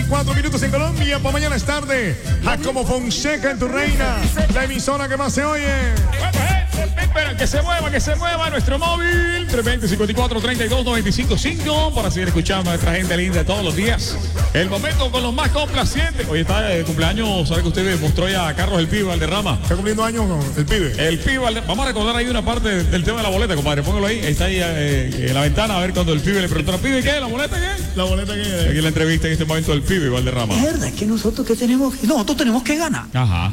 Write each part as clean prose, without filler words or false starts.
4 minutos en Colombia. Para mañana es tarde. Jacobo Fonseca en tu reina. La emisora que más se oye. Espera, que se mueva nuestro móvil 320-54-32-95-5 para seguir escuchando a nuestra gente linda todos los días. El momento con los más complacientes. Hoy está de cumpleaños, sabe que usted mostró ya a Carlos el Pibe Valderrama. Está cumpliendo años el Pibe. El Pibe Valderrama. Vamos a recordar ahí una parte del tema de la boleta, compadre. Póngalo ahí. Está ahí en la ventana a ver cuando el Pibe le preguntó al Pibe, ¿qué? ¿La boleta qué? La boleta que Aquí en la entrevista en este momento del Pibe Valderrama. Es verdad que nosotros tenemos que ganar. Ajá.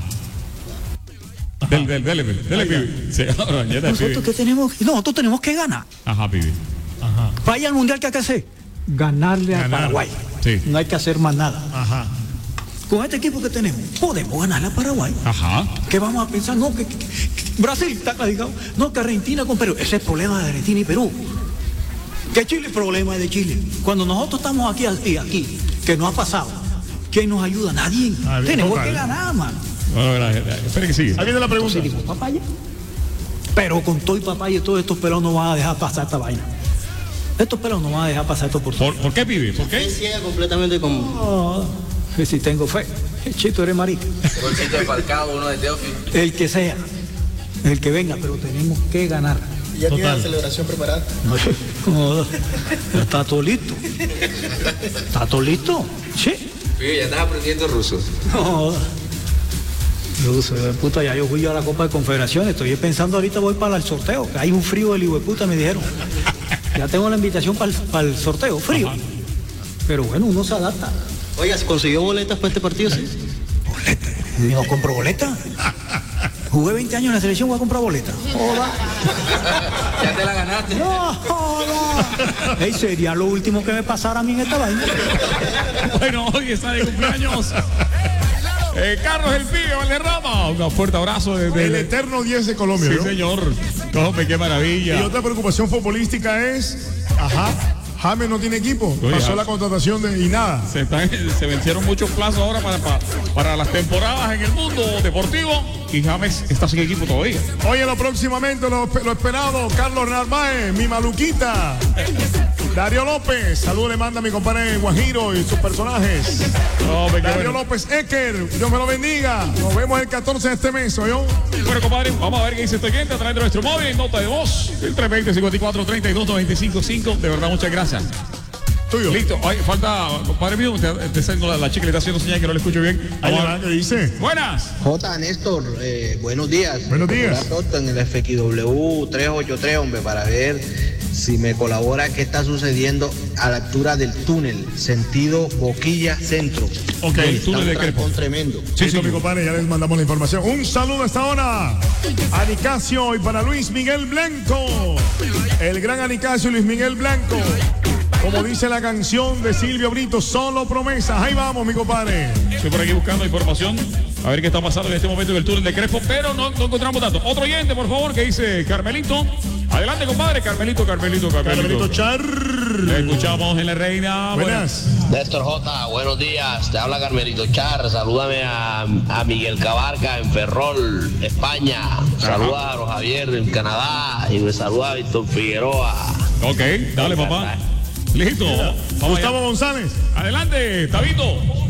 Dele, Pibe. Sí, Nosotros tenemos que ganar. Ajá, Pibe. Ajá. Vaya al mundial que hay que hacer. Ganarle a Paraguay. Sí. No hay que hacer más nada. Ajá. Con este equipo que tenemos, podemos ganarle a Paraguay. Ajá. ¿Qué vamos a pensar? No, que Brasil está clasificado. No, que Argentina con Perú. Ese es el problema de Argentina y Perú. Que Chile, el problema es de Chile. Cuando nosotros estamos aquí, que no ha pasado, ¿quién nos ayuda? Nadie. Tenemos que ganar, mano. Bueno, espera que sigue. Ahí viene la pregunta. Papaya. Pero con todo y papaya, todos estos pelos no van a dejar pasar esta vaina. Estos pelos no van a dejar pasar esta oportunidad. ¿Por qué, Pibe? ¿Por qué? Ciega completamente con Oh, que si tengo fe. Chito, eres marica. bolsito de Falcao, uno de Teófilo. El que sea, el que venga, pero tenemos que ganar. ¿Ya tiene la celebración preparada? No, está todo listo. ¿Está todo listo? Sí. Pibe, ya estás aprendiendo ruso. No. Ruso, de puta, ya yo fui a la Copa de Confederaciones. Estoy pensando ahorita voy para el sorteo. Que hay un frío del hijo de puta, me dijeron. Ya tengo la invitación para el sorteo, frío. Ajá. Pero bueno, uno se adapta. Oiga, ¿se consiguió boletas para este partido? Sí. ¿Boleta? ¿No compro boleta? Jugué 20 años en la selección, voy a comprar boleta. Joda. Ya te la ganaste. No, joda. Ey, sería lo último que me pasara a mí en esta vaina. Bueno, hoy está de cumpleaños Carlos el Pibe Valderrama. Un fuerte abrazo desde el eterno 10 de Colombia. Sí, ¿no? señor. Hombre, qué maravilla. Y otra preocupación futbolística es, James no tiene equipo. Oye, pasó la contratación y nada. Se vencieron muchos plazos ahora para las temporadas en el mundo deportivo y James está sin equipo todavía. Oye, próximamente lo esperado, Carlos Narváez, mi maluquita. Darío López, saludos le manda a mi compadre Guajiro y sus personajes. Darío López Ecker, Dios me lo bendiga. Nos vemos el 14 de este mes, ¿oyó? Bueno, compadre, vamos a ver qué dice este oyente a través de nuestro móvil, nota de voz, el 320-54-32-95-5. De verdad, muchas gracias. Tuyo. Listo, ay, falta, compadre mío, la chica le está haciendo señal que no le escucho bien. ¿Qué dice? Buenas. J. Néstor, buenos días. Buenos días. En el FXW 383, hombre, para ver si me colabora qué está sucediendo a la altura del túnel, sentido Boquilla Centro. Ok, el túnel de Crespo. Tremendo. Sí, mi compadre, ya les mandamos la información. Un saludo a esta hora a Nicasio y para Luis Miguel Blanco. El gran Nicasio Luis Miguel Blanco. Como dice la canción de Silvio Brito, solo promesas. Ahí vamos, mi compadre. Estoy por aquí buscando información, a ver qué está pasando en este momento en el túnel de Crespo, pero no encontramos datos. Otro oyente, por favor, que dice Carmelito. Adelante, compadre. Carmelito Char. Le escuchamos en La Reina. Buenas. Néstor J, buenos días. Te habla Carmelito Char. Salúdame a Miguel Cabarca en Ferrol, España. Saluda a Ros Javier en Canadá. Y me saluda a Víctor Figueroa. Ok, dale, papá. Listo. Gustavo González. Adelante, Tabito.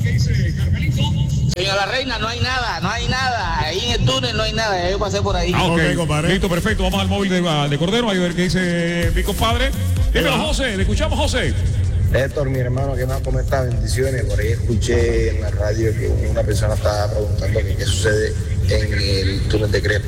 Señora La Reina, no hay nada. Ahí en el túnel no hay nada. Yo pasé por ahí. Ok, compadre. Listo, perfecto. Vamos al móvil de Cordero. Ahí a ver qué dice mi compadre. Dímelo, José. Le escuchamos, José. Héctor, mi hermano, que me ha comentado, bendiciones. Por ahí escuché en la radio que una persona estaba preguntando qué sucede en el túnel de Crespo.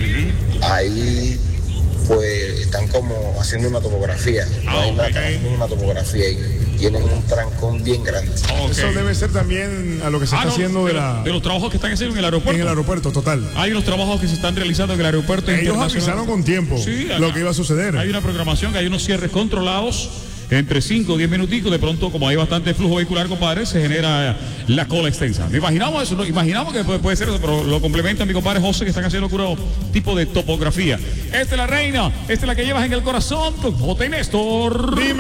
Ahí pues están como haciendo una topografía. Haciendo una topografía y tienen un trancón bien grande. Okay. Eso debe ser también a lo que se está haciendo de los trabajos que están haciendo en el aeropuerto. En el aeropuerto, total. Hay unos trabajos que se están realizando en el aeropuerto. Ellos avisaron con tiempo lo que iba a suceder. Hay una programación, que hay unos cierres controlados. Entre 5 o 10 minuticos, de pronto, como hay bastante flujo vehicular, compadre, se genera la cola extensa. Imaginamos eso, ¿no? Imaginamos que puede ser eso, pero lo complementa mi compadre José, que están haciendo puro tipo de topografía. Esta es La Reina, esta es la que llevas en el corazón, con J. Néstor.